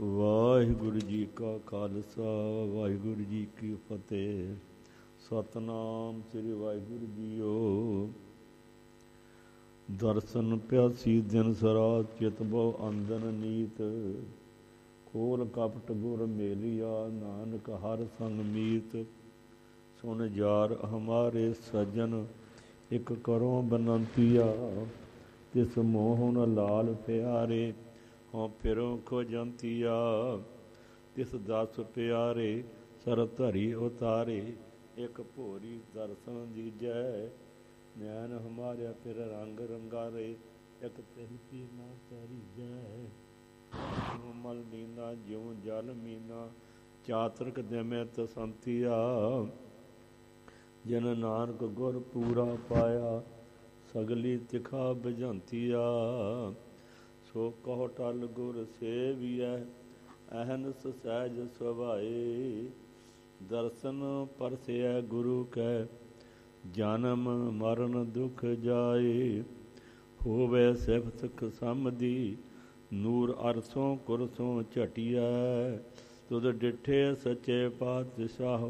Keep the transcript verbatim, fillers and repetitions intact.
ਵਾਹਿਗੁਰੂ ਜੀ ਕਾ ਖਾਲਸਾ ਵਾਹਿਗੁਰੂ ਜੀ ਕੀ ਫਤਿਹ। ਸਤਨਾਮ ਸ੍ਰੀ ਵਾਹਿਗੁਰੂ ਜੀਓ। ਦਰਸ਼ਨ ਪਿਆਸੀ ਦਿਨ ਸਰਾ ਚਿਤ ਬਹੁ ਅੰਦਨ ਨੀਤ। ਖੋਲ ਕਪਟ ਗੁਰ ਮੇਲਿਆ ਨਾਨਕ ਹਰ ਸੰਗ ਮੀਤ। ਸੁਨ ਜਾਰ ਹਮਾਰੇ ਸਜਨ ਇੱਕ ਕਰੋ ਬਨੰਤੀਆ। ਤਿਸ ਮੋਹ ਨ ਲਾਲ ਪਿਆਰੇ ਹੋਂ ਫਿਰੋਂ ਖੋਜੰਤੀਆ। ਤਿਸ ਦਸ ਪਿਆਰੇ ਸਰ ਧਰੀ ਉਤਾਰੇ। ਇੱਕ ਭੋਰੀ ਦਰਸ਼ਨ ਦੀਜੈ ਨੈਣ ਹਮਾਰਿਆ ਫਿਰ ਰੰਗ ਰੰਗਾਰੇ। ਇੱਕ ਤਿਲ ਕੀ ਨਾ ਤਰੀਜੈ ਮਲ ਨੀਨਾ ਜਿਉ ਜਲ ਮੀਨਾ। ਚਾਤਰਕ ਦਿਮੈ ਤਸੰਤੀਆ ਜਨ ਨਾਨਕ ਗੁਰ ਪੂਰਾ ਪਾਇਆ। ਸਗਲੀ ਤਿਖਾ ਬਜੰਤੀਆ ਸੋ ਕਹੋ ਟਲ ਗੁਰ ਸੇਵੀਐ ਅਹਨਸ ਸਹਿਜ ਸੁਭਾਏ। ਦਰਸ਼ਨ ਪਰਸੈ ਗੁਰੂ ਕੈ ਜਨਮ ਮਰਨ ਦੁਖ ਜਾਏ। ਹੋਵੇ ਸਿਫਤ ਸਮਦੀ ਨੂਰ ਅਰਸੋਂ ਕੁਰਸੋਂ ਝਟਿਐ। ਤੁਧ ਡਿਠੇ ਸੱਚੇ ਪਾਤਸ਼ਾਹ